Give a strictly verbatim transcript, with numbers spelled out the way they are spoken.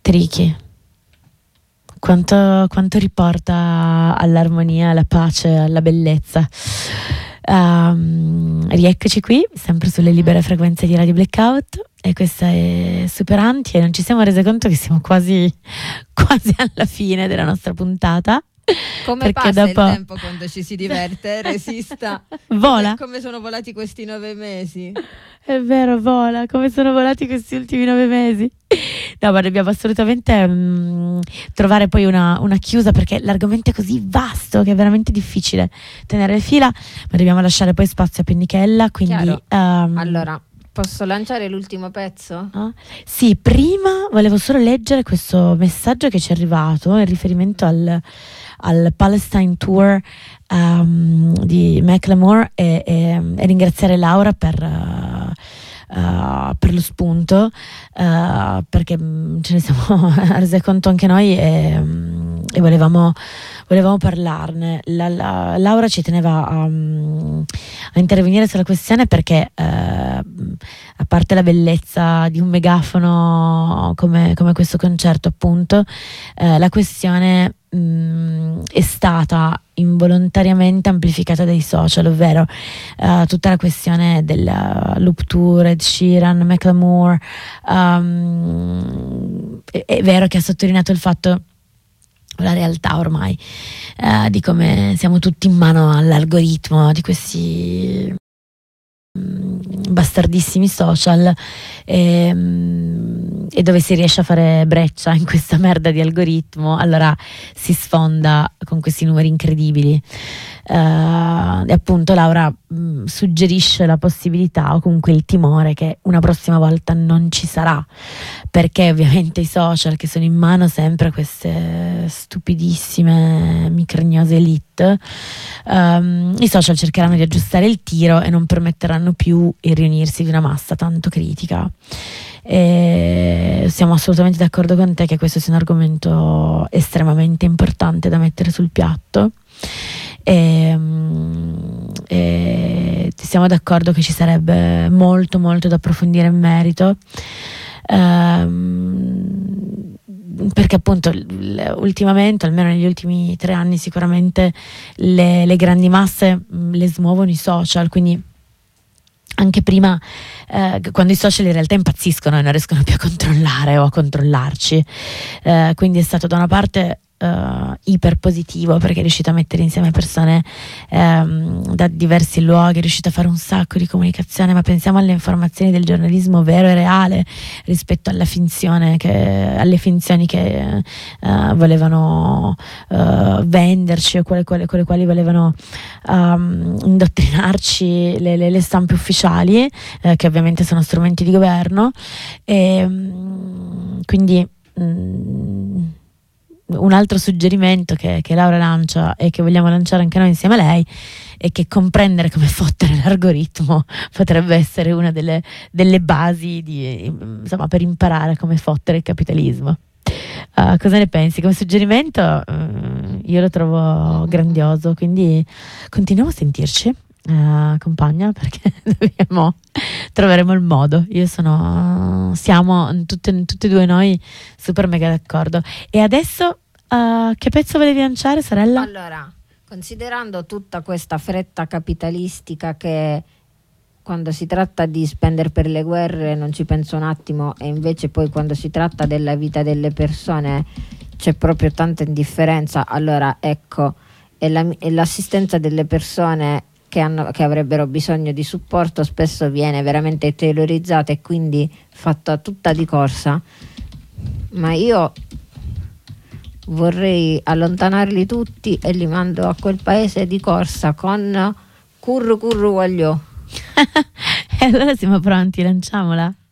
Tricky. Quanto, quanto riporta all'armonia, alla pace, alla bellezza. Um, rieccoci qui, sempre sulle libere frequenze di Radio Blackout, e questa è Super Anti, e non ci siamo resi conto che siamo quasi, quasi alla fine della nostra puntata. Come perché passa dopo... il tempo quando ci si diverte, resista. Vola. Come sono volati questi nove mesi. È vero, vola, come sono volati questi ultimi nove mesi. No, ma dobbiamo assolutamente um, trovare poi una, una chiusa, perché l'argomento è così vasto che è veramente difficile tenere le fila, ma dobbiamo lasciare poi spazio a Pennichella, quindi... Um, allora, posso lanciare l'ultimo pezzo? Uh, sì, prima volevo solo leggere questo messaggio che ci è arrivato in riferimento al, al Palestine Tour um, di Macklemore, e, e, e ringraziare Laura per... Uh, Uh, per lo spunto, uh, perché mh, ce ne siamo resi conto anche noi, e, mh, e volevamo, volevamo parlarne. La, la, Laura ci teneva a, um, a intervenire sulla questione perché uh, a parte la bellezza di un megafono come, come questo concerto, appunto, uh, la questione mh, è stata involontariamente amplificata dai social, ovvero uh, tutta la questione della Loop Tour, Ed Sheeran, Macklemore. Um, è, è vero che ha sottolineato il fatto, la realtà ormai, uh, di come siamo tutti in mano all'algoritmo di questi bastardissimi social, e, e dove si riesce a fare breccia in questa merda di algoritmo, allora si sfonda con questi numeri incredibili. Uh, e appunto Laura mh, suggerisce la possibilità, o comunque il timore, che una prossima volta non ci sarà, perché ovviamente i social, che sono in mano sempre a queste stupidissime micrognose elite, um, i social cercheranno di aggiustare il tiro e non permetteranno più il riunirsi di una massa tanto critica. E siamo assolutamente d'accordo con te che questo sia un argomento estremamente importante da mettere sul piatto, e, e siamo d'accordo che ci sarebbe molto molto da approfondire in merito, ehm, perché appunto ultimamente, almeno negli ultimi tre anni sicuramente, le, le grandi masse le smuovono i social, quindi anche prima, eh, quando i social in realtà impazziscono e non riescono più a controllare o a controllarci, eh, quindi è stato da una parte Uh, iper positivo, perché è riuscito a mettere insieme persone um, da diversi luoghi, è riuscito a fare un sacco di comunicazione, ma pensiamo alle informazioni del giornalismo vero e reale rispetto alla finzione che, alle finzioni che uh, volevano uh, venderci, o quelle, quelle, con le quali volevano um, indottrinarci le, le, le stampe ufficiali, uh, che ovviamente sono strumenti di governo, e um, quindi um, un altro suggerimento che, che Laura lancia, e che vogliamo lanciare anche noi insieme a lei, è che comprendere come fottere l'algoritmo potrebbe essere una delle, delle basi di, insomma, per imparare come fottere il capitalismo. Uh, cosa ne pensi? Come suggerimento uh, io lo trovo grandioso, quindi continuiamo a sentirci, uh, compagna, perché dobbiamo troveremo il modo. Io sono siamo tutte, tutte e due noi super mega d'accordo. E adesso uh, che pezzo volevi lanciare, sorella? Allora, considerando tutta questa fretta capitalistica che quando si tratta di spendere per le guerre non ci penso un attimo, e invece poi quando si tratta della vita delle persone c'è proprio tanta indifferenza, allora ecco, è, la, è l'assistenza delle persone che, hanno, che avrebbero bisogno di supporto spesso viene veramente terrorizzata e quindi fatta tutta di corsa. Ma io vorrei allontanarli tutti e li mando a quel paese di corsa con curru curru voglio. E allora siamo pronti, lanciamola.